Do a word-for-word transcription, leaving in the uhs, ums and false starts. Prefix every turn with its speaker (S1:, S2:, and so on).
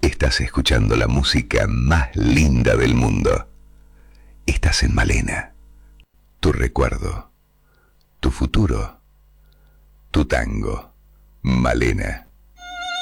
S1: Estás escuchando la música más linda del mundo. Estás en Malena. Tu recuerdo. Tu futuro. Tu tango. Malena.